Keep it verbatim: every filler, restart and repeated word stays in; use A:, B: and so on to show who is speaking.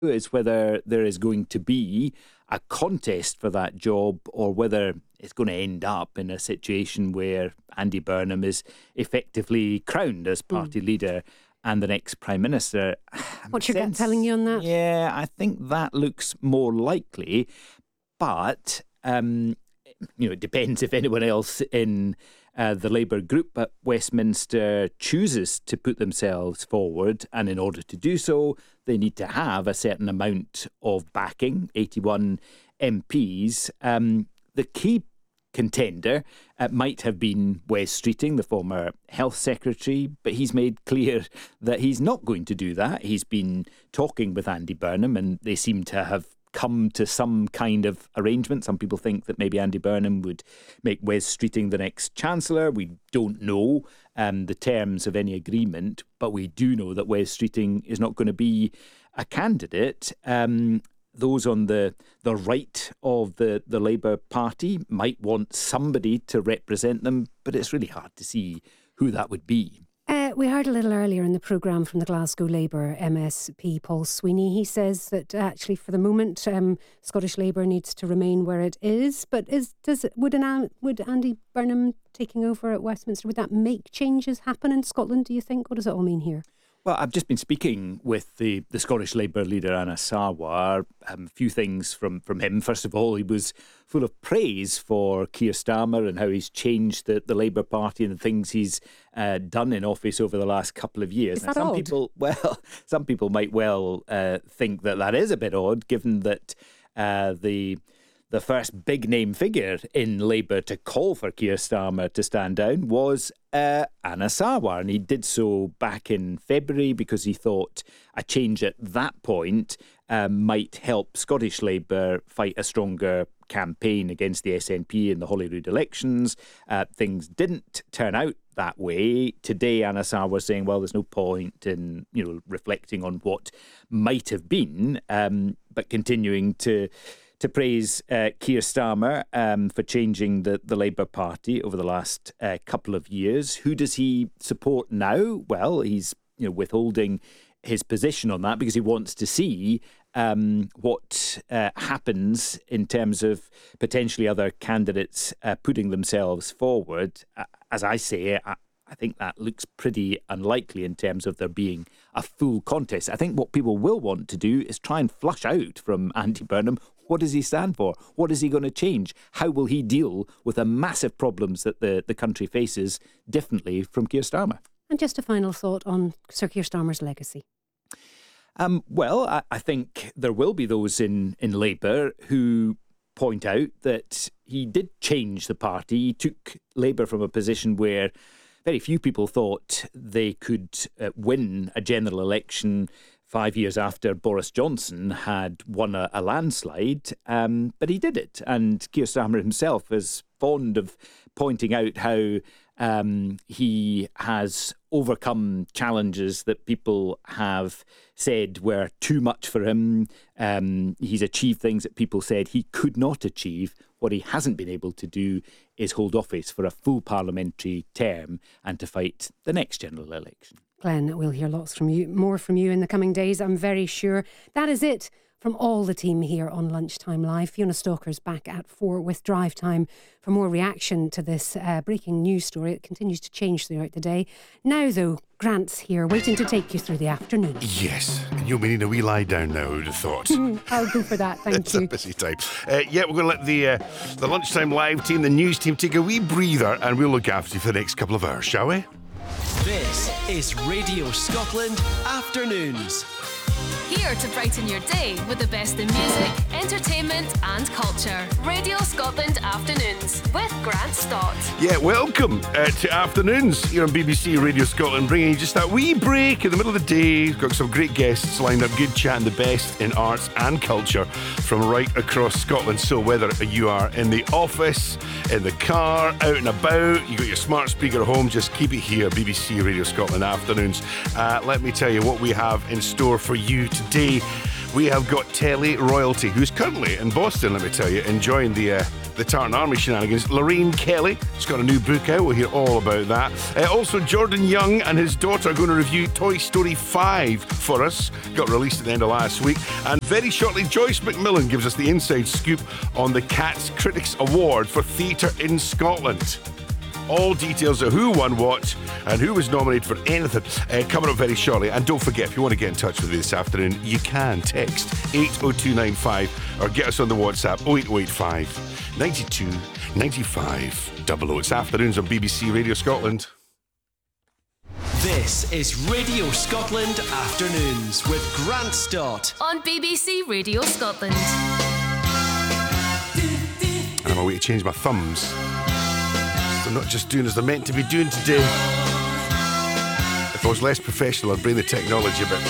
A: is whether there is going to be a contest for that job or whether it's going to end up in a situation where Andy Burnham is effectively crowned as party mm. leader and the next Prime Minister.
B: What's your gut telling you on that?
A: Yeah, I think that looks more likely, but um, you know, it depends if anyone else in uh, the Labour group at Westminster chooses to put themselves forward, and in order to do so, they need to have a certain amount of backing, eighty-one M Ps. Um, the key contender uh, might have been Wes Streeting, the former Health Secretary, but he's made clear that he's not going to do that. He's been talking with Andy Burnham and they seem to have come to some kind of arrangement. Some people think that maybe Andy Burnham would make Wes Streeting the next Chancellor. We don't know um, the terms of any agreement, but we do know that Wes Streeting is not going to be a candidate. Um, those on the, the right of the, the Labour Party might want somebody to represent them, but it's really hard to see who that would be.
B: Uh, we heard a little earlier in the programme from the Glasgow Labour M S P Paul Sweeney. He says that uh, actually for the moment um, Scottish Labour needs to remain where it is. But is does it, would, an, would Andy Burnham taking over at Westminster, would that make changes happen in Scotland, do you think? What does it all mean here?
A: Well, I've just been speaking with the, the Scottish Labour leader, Anas Sarwar. Um, a few things from, from him. First of all, he was full of praise for Keir Starmer and how he's changed the, the Labour Party and the things he's uh, done in office over the last couple of years.
B: Is that
A: some
B: odd?
A: people, well, some people might well uh, think that that is a bit odd, given that uh, the... The first big name figure in Labour to call for Keir Starmer to stand down was uh, Anas Sarwar, and he did so back in February because he thought a change at that point um, might help Scottish Labour fight a stronger campaign against the S N P in the Holyrood elections. Uh, things didn't turn out that way. Today, Anas Sarwar was saying, well, there's no point in, you know, reflecting on what might have been, um, but continuing to to praise uh, Keir Starmer um, for changing the, the Labour Party over the last uh, couple of years. Who does he support now? Well, he's you know withholding his position on that because he wants to see um, what uh, happens in terms of potentially other candidates uh, putting themselves forward. Uh, as I say, I, I think that looks pretty unlikely in terms of there being a full contest. I think what people will want to do is try and flush out from Andy Burnham, what does he stand for? What is he going to change? How will he deal with the massive problems that the, the country faces differently from Keir Starmer?
B: And just a final thought on Sir Keir Starmer's legacy.
A: Um, well, I, I think there will be those in, in Labour who point out that he did change the party. He took Labour from a position where very few people thought they could uh, win a general election five years after Boris Johnson had won a, a landslide, um, but he did it. And Keir Starmer himself is fond of pointing out how um, he has overcome challenges that people have said were too much for him. Um, he's achieved things that people said he could not achieve. What he hasn't been able to do is hold office for a full parliamentary term and to fight the next general election.
B: Glenn, we'll hear lots from you, more from you in the coming days, I'm very sure. That is it from all the team here on Lunchtime Live. Fiona Stalker's back at four with Drive Time for more reaction to this uh, breaking news story. It continues to change throughout the day. Now, though, Grant's here, waiting to take you through the afternoon.
C: Yes, and you'll be needing a wee lie down now, I would have thought.
B: I'll go for that, thank
C: it's
B: you.
C: It's a busy time. Uh, yeah, we're going to let the, uh, the Lunchtime Live team, the news team, take a wee breather, and we'll look after you for the next couple of hours, shall we?
D: This is Radio Scotland Afternoons.
E: Here to brighten your day with the best in music, entertainment and culture. Radio Scotland Afternoons with Grant Stott.
C: Yeah, welcome uh, to Afternoons here on B B C Radio Scotland, bringing you just that wee break in the middle of the day. We've got some great guests lined up, good chat and the best in arts and culture from right across Scotland. So whether you are in the office, in the car, out and about, you got your smart speaker at home, just keep it here, B B C Radio Scotland Afternoons. Uh, let me tell you what we have in store for you today. We have got Telly Royalty, who's currently in Boston, let me tell you, enjoying the uh, the the Tartan Army shenanigans. Lorraine Kelly has got a new book out. We'll hear all about that. Uh, also, Jordan Young and his daughter are going to review Toy Story five for us. Got released at the end of last week. And very shortly, Joyce McMillan gives us the inside scoop on the Cats Critics Award for Theatre in Scotland. All details of who won what and who was nominated for anything uh, coming up very shortly. And don't forget, if you want to get in touch with me this afternoon, you can text eight oh two nine five or get us on the WhatsApp oh eight oh eight five, nine two, nine five double oh. It's Afternoons on B B C Radio Scotland.
D: This is Radio Scotland Afternoons with Grant Stott
E: on B B C Radio Scotland.
C: I'm on my way to change my thumbs. They're not just doing as they're meant to be doing today. If I was less professional, I'd bring the technology, but